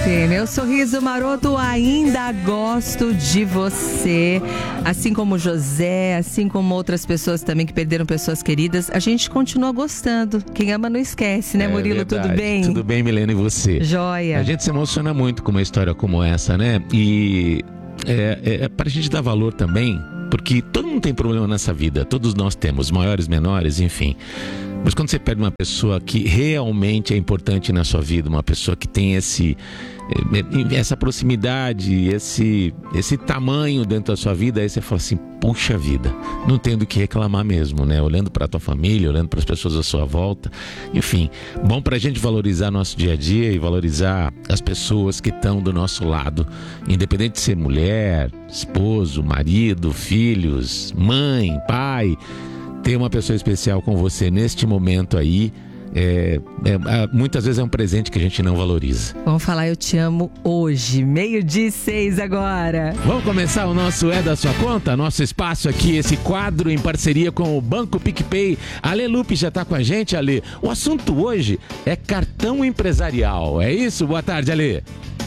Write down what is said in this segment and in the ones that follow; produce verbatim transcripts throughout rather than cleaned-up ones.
F M. Meu sorriso maroto, ainda gosto de você. Assim como José, assim como outras pessoas também que perderam pessoas queridas, a gente continua gostando. Quem ama não esquece, né, É Murilo? verdade. Tudo bem? Tudo bem, Milena, e você? Joia. A gente se emociona muito com uma história como essa, né? E é, é, é para a gente dar valor também, porque todo mundo tem problema nessa vida, todos nós temos, maiores, menores, enfim. Mas quando você perde uma pessoa que realmente é importante na sua vida, uma pessoa que tem esse, essa proximidade, esse, esse tamanho dentro da sua vida, aí você fala assim, puxa vida, não tem do que reclamar mesmo, né? Olhando para a tua família, olhando para as pessoas à sua volta, enfim, bom para a gente valorizar nosso dia a dia e valorizar as pessoas que estão do nosso lado, independente de ser mulher, esposo, marido, filhos, mãe, pai. Ter uma pessoa especial com você neste momento aí, é, é, muitas vezes é um presente que a gente não valoriza. Vamos falar eu te amo hoje, meio-dia e seis agora. Vamos começar o nosso É da Sua Conta? Nosso espaço aqui, esse quadro em parceria com o Banco PicPay. Ale Lupe já está com a gente, Ale. O assunto hoje é cartão empresarial, é isso? Boa tarde, Ale.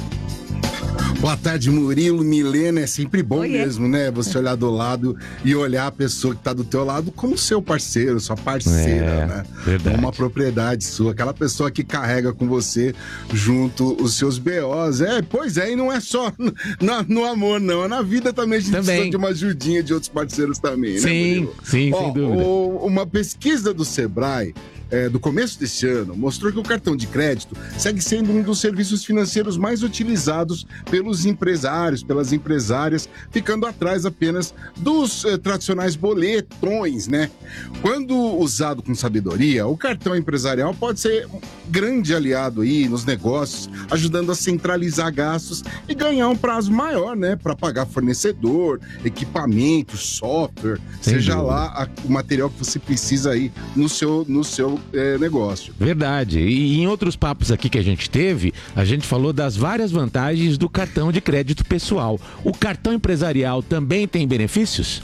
Boa tarde, Murilo, Milena. É sempre bom Oi, mesmo, é? né? Você olhar do lado e olhar a pessoa que tá do teu lado como seu parceiro, sua parceira, é, né? Verdade. Como uma propriedade sua, aquela pessoa que carrega com você junto os seus B Os. É, pois é, e não é só no, no amor, não. Na vida também a gente também. precisa de uma ajudinha de outros parceiros também, né, Sim, Murilo? sim, Ó, sem dúvida. O, uma pesquisa do Sebrae É, do começo deste ano, mostrou que o cartão de crédito segue sendo um dos serviços financeiros mais utilizados pelos empresários, pelas empresárias, ficando atrás apenas dos eh, tradicionais boletões, né? Quando usado com sabedoria, o cartão empresarial pode ser um grande aliado aí nos negócios, ajudando a centralizar gastos e ganhar um prazo maior, né? Para pagar fornecedor, equipamento, software, Sem seja dúvida. lá a, o material que você precisa aí no seu, no seu É, negócio. Verdade. E em outros papos aqui que a gente teve, a gente falou das várias vantagens do cartão de crédito pessoal. O cartão empresarial também tem benefícios?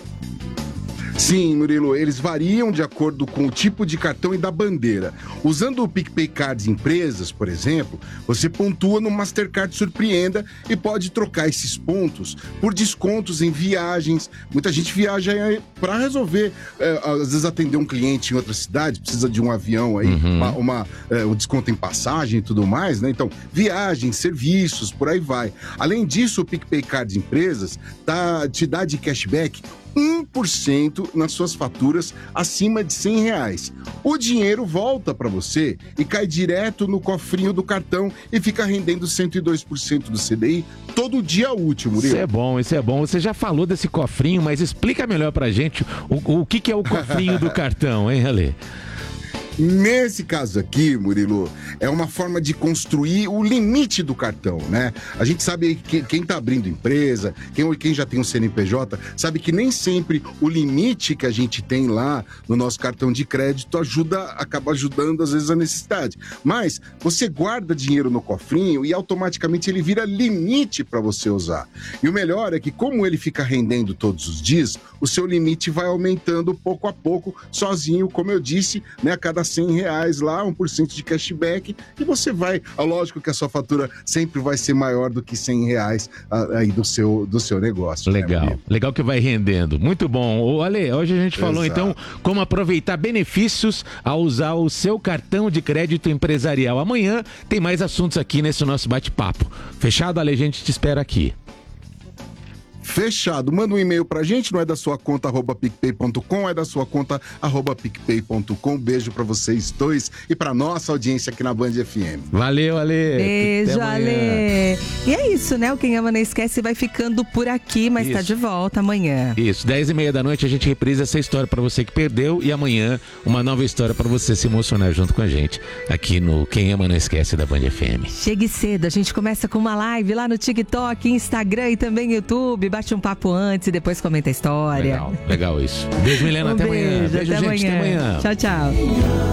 Sim, Murilo, eles variam de acordo com o tipo de cartão e da bandeira. Usando o PicPay Cards Empresas, por exemplo, você pontua no Mastercard Surpreenda e pode trocar esses pontos por descontos em viagens. Muita gente viaja para resolver, é, às vezes atender um cliente em outra cidade, precisa de um avião aí, Uhum. uma, uma, é, um desconto em passagem e tudo mais, né? Então, viagens, serviços, por aí vai. Além disso, o PicPay Cards Empresas tá, te dá de cashback um por cento nas suas faturas acima de cem reais. O dinheiro volta para você e cai direto no cofrinho do cartão e fica rendendo cento e dois por cento do C D I todo dia útil, Murilo. Isso é bom, isso é bom. Você já falou desse cofrinho, mas explica melhor pra gente o, o que, que é o cofrinho do cartão, hein, Ale? Nesse caso aqui, Murilo, é uma forma de construir o limite do cartão, né? A gente sabe que quem tá abrindo empresa, quem, quem já tem um C N P J, sabe que nem sempre o limite que a gente tem lá no nosso cartão de crédito ajuda, acaba ajudando às vezes a necessidade. Mas você guarda dinheiro no cofrinho e automaticamente ele vira limite para você usar. E o melhor é que como ele fica rendendo todos os dias, o seu limite vai aumentando pouco a pouco, sozinho, como eu disse, né? A cada cem reais lá, um por cento de cashback, e você vai, é lógico que a sua fatura sempre vai ser maior do que cem reais aí do seu, do seu negócio. Legal, né, legal que vai rendendo. Muito bom. Ô, Ale, hoje a gente falou Exato. então como aproveitar benefícios ao usar o seu cartão de crédito empresarial. Amanhã tem mais assuntos aqui nesse nosso bate-papo. Fechado, Ale? A gente te espera aqui. Fechado. Manda um e-mail pra gente, não é da sua conta arroba picpay ponto com, é da sua conta arroba picpay ponto com. Beijo pra vocês dois e pra nossa audiência aqui na Band F M. Valeu, Ale. Beijo, Até amanhã. Ale. E é isso, né? O Quem Ama Não Esquece vai ficando por aqui, mas Isso. tá de volta amanhã. Isso, dez e meia da noite a gente reprisa essa história pra você que perdeu e amanhã uma nova história pra você se emocionar junto com a gente aqui no Quem Ama Não Esquece da Band F M. Chegue cedo, a gente começa com uma live lá no TikTok, Instagram e também YouTube. Bate um papo antes e depois comenta a história. Legal, legal isso. Beijo, Milena, Um até amanhã. beijo, Beijo, até gente, até amanhã. amanhã. Tchau, tchau.